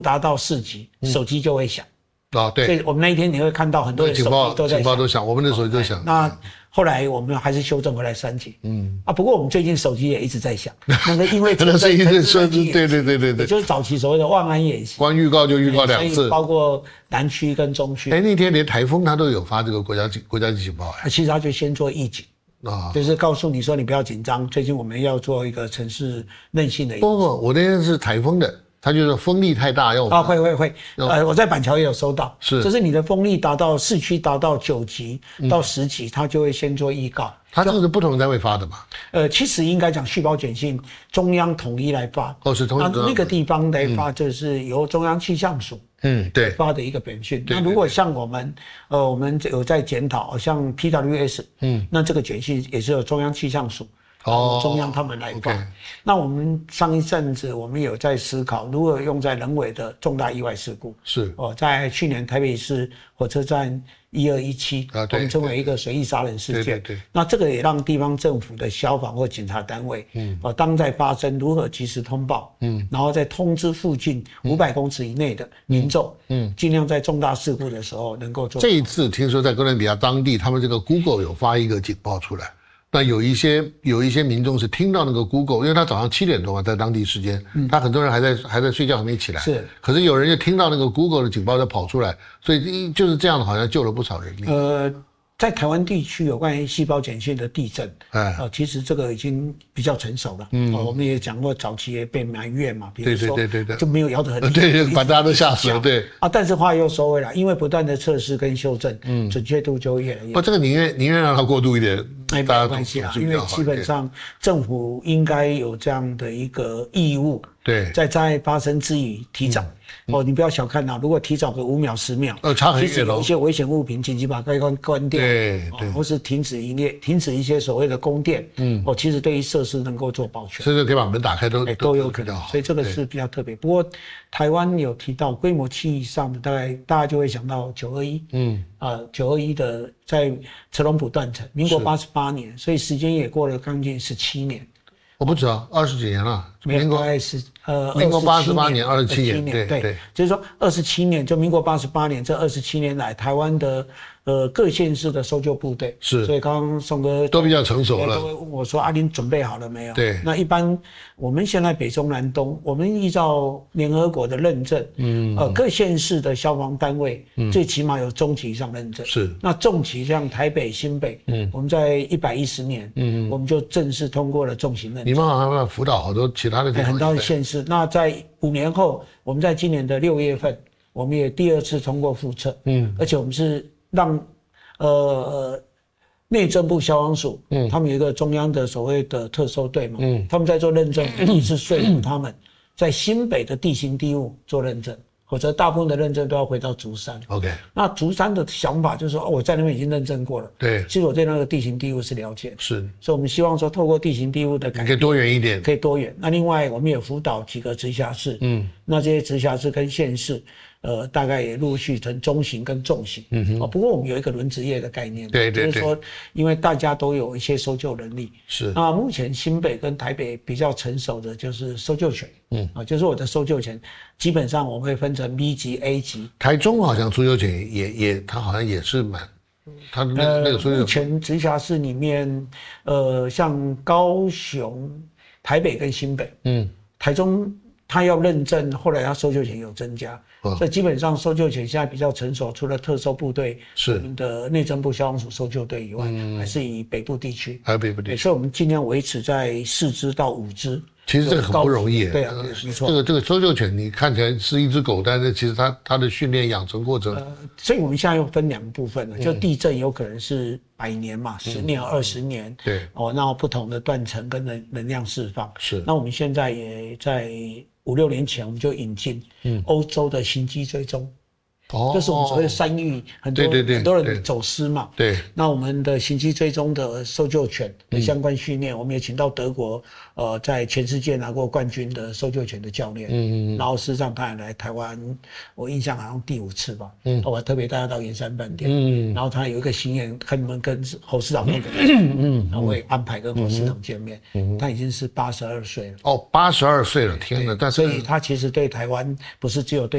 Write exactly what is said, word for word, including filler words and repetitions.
达到四级，手机就会响。 啊、哦，对， 所以我们那一天你会看到很多人手机都在响， 警报都响，我们的手机都响。 那后来我们还是修正回来三级。嗯啊，不过我们最近手机也一直在响，那个因为可能是一直说，对对对对对， 就是早期所谓的万安演习， 光预告就预告两次， 包括南区跟中区。 哎，那天连台风它都有发这个国家国家级警报哎。 其实他就先做预警。啊，就是告诉你说你不要紧张，最近我们要做一个城市韧性的。 不不，我那天是台风的，他就是风力太大要。 啊，会会会，呃，我在板桥也有收到， 是， 就是你的风力达到市区达到九级到十级，它就会先做预告。 它这个是不同单位发的嘛？ 呃，其实应该讲续保简讯，中央统一来发。 哦，是统一。 那那个地方来发，就是由中央气象署。 嗯，对， 发的一个简讯。那如果像我们，呃，我们有在检讨，像 P W S， 嗯，那这个简讯也是由中央气象署，哦，中央他们来发。Okay. 那我们上一阵子，我们有在思考如何用在人为的重大意外事故。 是哦，在去年台北市火车站一二一七，我们称为一个随意杀人事件。 对对对。 那这个也让地方政府的消防或警察单位，嗯，哦，当在发生如何及时通报，嗯，然后再通知附近五百公尺以内的民众，嗯，尽量在重大事故的时候能够做。 这一次听说在哥伦比亚当地，他们这个 Google 有发一个警报出来。那有一些有一些民众是听到那个 Google， 因为他早上七点多嘛，在当地时间，嗯，他很多人还在还在睡觉，还没起来。 是， 可是有人就听到那个 Google 的警报就跑出来，所以就是这样的，好像救了不少人命。 呃，在台湾地区有关于细胞简讯的地震，哎，呃，其实这个已经比较成熟了。嗯、呃，我们也讲过，早期也被埋怨嘛，比如说，对对对对，就没有摇得很对，对，把大家都吓死了。对啊，但是话又说回来，因为不断的测试跟修正，嗯，准确度就越来越。 哦，这个宁愿宁愿让它过度一点。 哎，没关系啦，因为基本上政府应该有这样的一个义务， 对， 在灾害发生之余提早。嗯、哦，你不要小看啊，如果提早个五秒十秒， 呃，差很远。 其实有一些危险物品紧急把开关关掉， 对对、 哦，或是停止营业，停止一些所谓的供电，嗯，哦，其实对于设施能够做保全， 甚至可以把门打开都、 欸、都有可能，所以这个是比较特别。不过台湾有提到规模七以上的，大概大家就会想到九二一，嗯，啊、呃，九二一的在车龙埔断层，民国八十八年，所以时间也过了将近十七年。 我不知道，二十几年了。 民国大概是呃， 民国八十八年，二十七年， 对对，就是说二十七年，就民国八十八年这二十七年来，台湾的呃各县市的搜救部队是， 所以刚刚宋哥都比较成熟了， 都会问我说：“阿林准备好了没有？” 对， 那一般我们现在北中南东，我们依照联合国的认证，嗯，呃，各县市的消防单位，嗯，最起码有中级以上认证。 是， 那重级像台北、新北，嗯，我们在一百一十年，嗯，我们就正式通过了重型认证。 你们好像要辅导好多其他的地方， 很多县市。那在五年后，我们在今年的六月份，我们也第二次通过复测，嗯，而且我们是让呃内政部消防署，嗯，他们有一个中央的所谓的特搜队嘛，嗯，他们在做认证，第一次说服他们在新北的地形地物做认证。否则大部分的认证都要回到竹山。 OK， 那竹山的想法就是说，哦，我在那边已经认证过了。 对， 其实我对那个地形地物是了解的。 是， 所以我们希望说，透过地形地物的改变， 可以多元一点， 可以多元。那另外，我们也辅导几个直辖市，嗯，那这些直辖市跟县市，呃，大概也陆续成中型跟重型。嗯哼。哦，不过我们有一个轮值业的概念， 对对对， 就是说，因为大家都有一些搜救能力， 是。 那目前新北跟台北比较成熟的就是搜救犬。嗯啊，就是我的搜救犬，基本上我会分成 B 级、A 级。 台中好像搜救犬也也，它好像也是蛮，它那那个搜救犬。 目前直辖市里面，呃，像高雄、台北跟新北，嗯，台中它要认证，后来它搜救犬有增加，哦、所以基本上搜救犬现在比较成熟，除了特搜部队， 是我们的内政部消防署搜救队以外，嗯、还是以北部地区， 还有北部地区， 所以我们尽量维持在四只到五只。 其实这个很不容易， 对啊，没错。 这个这个搜救犬，你看起来是一只狗，但是其实它它的训练养成过程， 呃，所以我们现在又分两部分了，就地震有可能是百年嘛，十、嗯、年、二十年， 对， 哦，那不同的断层跟能能量释放是。 那我们现在也在五六年前我们就引进欧洲的行迹追踪。哦，就是我们所谓的山域，很多对对对很多人走失嘛。 对， 那我们的行迹追踪的搜救犬的相关训练，嗯、我们也请到德国，呃，在全世界拿过冠军的搜救犬的教练。嗯嗯。然后事实上他也来台湾，我印象好像第五次吧。嗯。我特别带他到圆山饭店。嗯。然后他有一个心愿，看能不能跟侯市长见面。嗯。然后我也安排跟侯市长见面。嗯。他已经是八十二岁了。 哦，八十二岁了，天哪！但是所以他其实对台湾不是只有对。